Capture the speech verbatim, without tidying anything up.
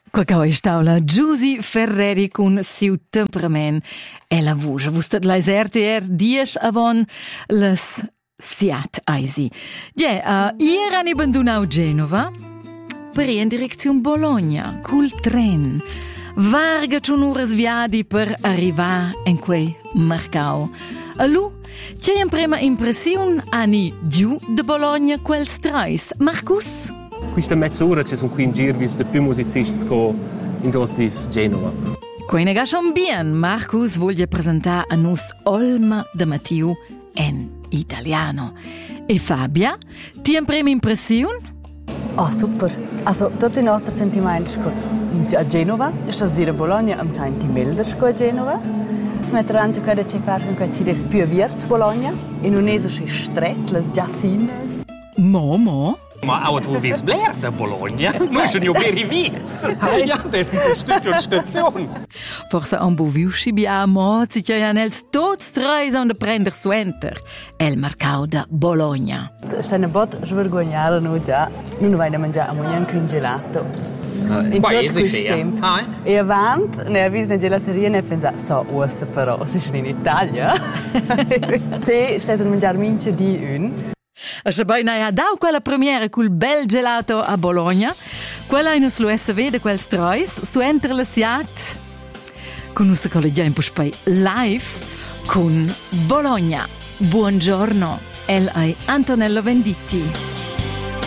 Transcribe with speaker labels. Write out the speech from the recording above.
Speaker 1: Quaquò è staula Giusy Ferreri con siu temperament e la voce. Vustet l'ais er dies avon les siat aisi. Ja, uh, ier han abbandonau Genova per ir in direzione Bologna col tren. Varga c'unuras viadi per arrivar in quei mercau. A lu, c'è in prima impressione ani giù de Bologna quel strais. Marcus?
Speaker 2: Questa mezz'ora ci sono qui in giro visto più musicisti in dos di Genova.
Speaker 1: Quene ga schon bien. Marcus voglia presentare a nus Olma de Mattiu in italiano. E Fabia, ti in prima impressione?
Speaker 3: Oh, super. Also, tutto in altro sentimento a Genova, sto a dire a Bologna, am senti milder a Genova. Si metterà anche che c'è fare con che ci des più viert Bologna, e non è so stretto, le giacines.
Speaker 1: Mo, mo.
Speaker 4: Ma auch du willst bler da Bologna? Noi sono beri viz. Ja, der Station Station.
Speaker 1: Forse un bu viusci biamo, si c'è nels tots tre on de prender suenter. El mercau da Bologna.
Speaker 3: Sta ne bot svergognare no già, non vai a mangiare neanche un gelato. In
Speaker 4: Qua
Speaker 3: tutto questo tempo.
Speaker 4: Ah, eh?
Speaker 3: E avanti, ne ha visto una gelateria e ne ha pensato, so, uossa però, si sono in Italia. Se stai a mangiare mince di un.
Speaker 1: A Schabai ha dau quella premiera col bel gelato a Bologna. Quella in us lo S V de quel strois, su enter la siat. Con us collegiamo poi live con Bologna. Buongiorno, el è Antonello Venditti.